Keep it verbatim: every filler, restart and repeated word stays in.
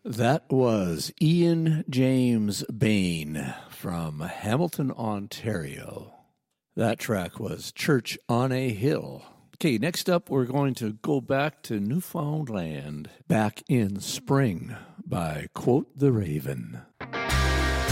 That was Ian James Bain from Hamilton, Ontario. That track was Church on a Hill. Okay, next up we're going to go back to Newfoundland, Back in Spring by Quote the Raven.